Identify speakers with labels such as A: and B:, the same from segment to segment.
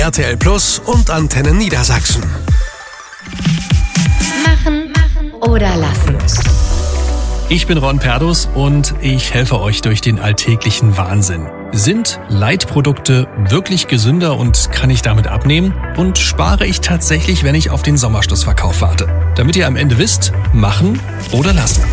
A: RTL Plus und Antenne Niedersachsen.
B: Machen oder lassen.
C: Ich bin Ron Perdus und ich helfe euch durch den alltäglichen Wahnsinn. Sind Leitprodukte wirklich gesünder und kann ich damit abnehmen? Und spare ich tatsächlich, wenn ich auf den Sommerschlussverkauf warte? Damit ihr am Ende wisst, machen oder lassen.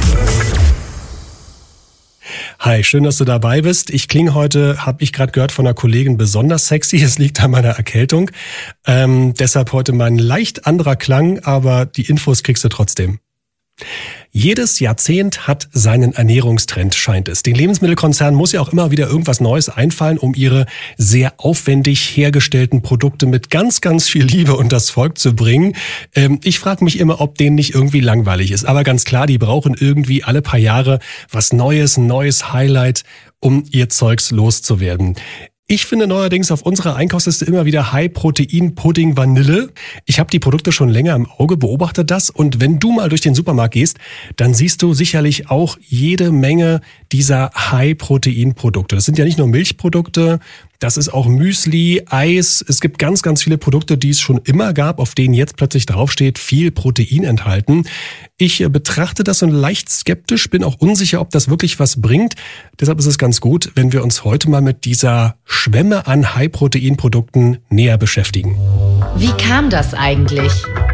D: Hi, schön, dass du dabei bist. Ich klinge heute, habe ich gerade gehört von einer Kollegin, besonders sexy. Es liegt an meiner Erkältung. Deshalb heute mal ein leicht anderer Klang, aber die Infos kriegst du trotzdem. Jedes Jahrzehnt hat seinen Ernährungstrend, scheint es. Den Lebensmittelkonzernen muss ja auch immer wieder irgendwas Neues einfallen, um ihre sehr aufwendig hergestellten Produkte mit ganz, ganz viel Liebe unters Volk zu bringen. Ich frage mich immer, ob denen nicht irgendwie langweilig ist. Aber ganz klar, die brauchen irgendwie alle paar Jahre was Neues, ein neues Highlight, um ihr Zeugs loszuwerden. Ich finde neuerdings auf unserer Einkaufsliste immer wieder High-Protein-Pudding Vanille. Ich habe die Produkte schon länger im Auge, beobachte das. Und wenn du mal durch den Supermarkt gehst, dann siehst du sicherlich auch jede Menge dieser High-Protein-Produkte. Das sind ja nicht nur Milchprodukte, das ist auch Müsli, Eis. Es gibt ganz, ganz viele Produkte, die es schon immer gab, auf denen jetzt plötzlich draufsteht, viel Protein enthalten. Ich betrachte das so leicht skeptisch, bin auch unsicher, ob das wirklich was bringt. Deshalb ist es ganz gut, wenn wir uns heute mal mit dieser Schwemme an High-Protein-Produkten näher beschäftigen.
B: Wie kam das eigentlich?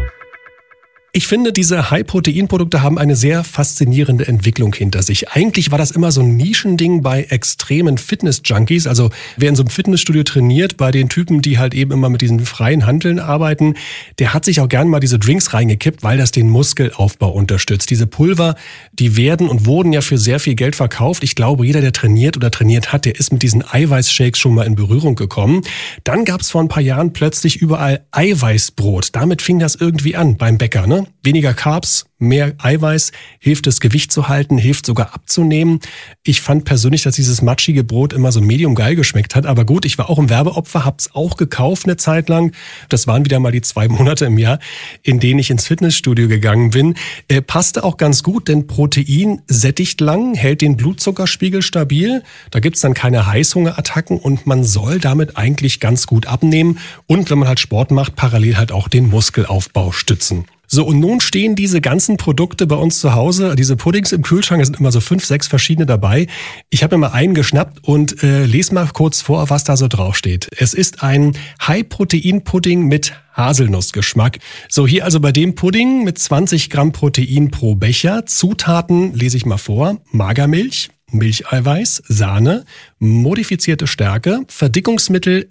D: Ich finde, diese High-Protein-Produkte haben eine sehr faszinierende Entwicklung hinter sich. Eigentlich war das immer so ein Nischending bei extremen Fitness-Junkies. Also wer in so einem Fitnessstudio trainiert, bei den Typen, die halt eben immer mit diesen freien Hanteln arbeiten, der hat sich auch gern mal diese Drinks reingekippt, weil das den Muskelaufbau unterstützt. Diese Pulver, die werden und wurden ja für sehr viel Geld verkauft. Ich glaube, jeder, der trainiert oder trainiert hat, der ist mit diesen Eiweißshakes schon mal in Berührung gekommen. Dann gab es vor ein paar Jahren plötzlich überall Eiweißbrot. Damit fing das irgendwie an beim Bäcker, ne? Weniger Carbs, mehr Eiweiß, hilft das Gewicht zu halten, hilft sogar abzunehmen. Ich fand persönlich, dass dieses matschige Brot immer so medium geil geschmeckt hat. Aber gut, ich war auch ein Werbeopfer, hab's auch gekauft eine Zeit lang. Das waren wieder mal die 2 Monate im Jahr, in denen ich ins Fitnessstudio gegangen bin. Passte auch ganz gut, denn Protein sättigt lang, hält den Blutzuckerspiegel stabil. Da gibt's dann keine Heißhungerattacken und man soll damit eigentlich ganz gut abnehmen. Und wenn man halt Sport macht, parallel halt auch den Muskelaufbau stützen. So, und nun stehen diese ganzen Produkte bei uns zu Hause, diese Puddings im Kühlschrank, es sind immer so 5, 6 verschiedene dabei. Ich habe mir mal einen geschnappt und lese mal kurz vor, was da so draufsteht. Es ist ein High-Protein-Pudding mit Haselnussgeschmack. So, hier also bei dem Pudding mit 20 Gramm Protein pro Becher. Zutaten lese ich mal vor. Magermilch, Milcheiweiß, Sahne, modifizierte Stärke, Verdickungsmittel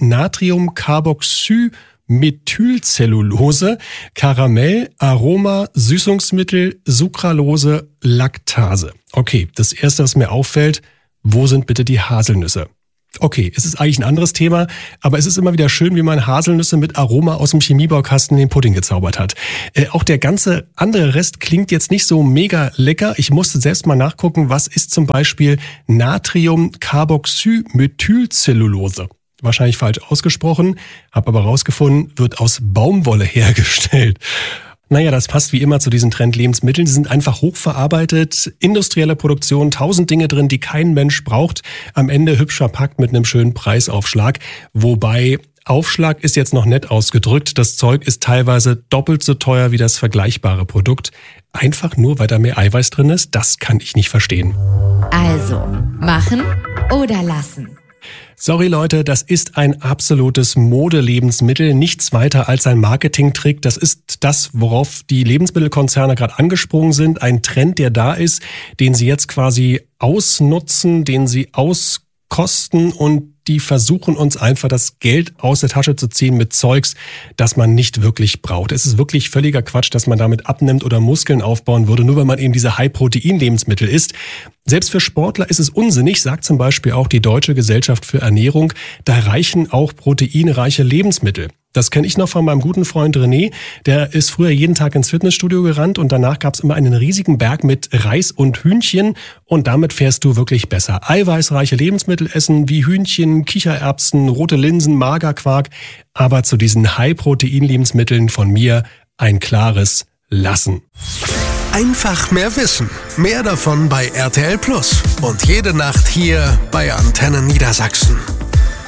D: Natriumcarboxymethylcellulose, Karamell, Aroma, Süßungsmittel, Sucralose, Laktase. Okay, das erste, was mir auffällt, wo sind bitte die Haselnüsse? Okay, es ist eigentlich ein anderes Thema, aber es ist immer wieder schön, wie man Haselnüsse mit Aroma aus dem Chemiebaukasten in den Pudding gezaubert hat. Auch der ganze andere Rest klingt jetzt nicht so mega lecker. Ich musste selbst mal nachgucken, was ist zum Beispiel Natriumcarboxymethylcellulose? Wahrscheinlich falsch ausgesprochen, habe aber rausgefunden, wird aus Baumwolle hergestellt. Naja, das passt wie immer zu diesen Trend-Lebensmitteln. Sie sind einfach hochverarbeitet, industrielle Produktion, 1000 Dinge drin, die kein Mensch braucht. Am Ende hübsch verpackt mit einem schönen Preisaufschlag. Wobei, Aufschlag ist jetzt noch nett ausgedrückt. Das Zeug ist teilweise doppelt so teuer wie das vergleichbare Produkt. Einfach nur, weil da mehr Eiweiß drin ist, das kann ich nicht verstehen.
B: Also, machen oder lassen?
D: Sorry Leute, das ist ein absolutes Modelebensmittel, nichts weiter als ein Marketingtrick. Das ist das, worauf die Lebensmittelkonzerne gerade angesprungen sind. Ein Trend, der da ist, den sie jetzt quasi ausnutzen, den sie auskosten und die versuchen uns einfach das Geld aus der Tasche zu ziehen mit Zeugs, das man nicht wirklich braucht. Es ist wirklich völliger Quatsch, dass man damit abnimmt oder Muskeln aufbauen würde, nur weil man eben diese High-Protein-Lebensmittel isst. Selbst für Sportler ist es unsinnig, sagt zum Beispiel auch die Deutsche Gesellschaft für Ernährung. Da reichen auch proteinreiche Lebensmittel. Das kenne ich noch von meinem guten Freund René. Der ist früher jeden Tag ins Fitnessstudio gerannt und danach gab es immer einen riesigen Berg mit Reis und Hühnchen und damit fährst du wirklich besser. Eiweißreiche Lebensmittel essen wie Hühnchen, Kichererbsen, rote Linsen, Magerquark. Aber zu diesen High-Protein-Lebensmitteln von mir ein klares Lassen.
A: Einfach mehr wissen. Mehr davon bei RTL Plus. Und jede Nacht hier bei Antenne Niedersachsen.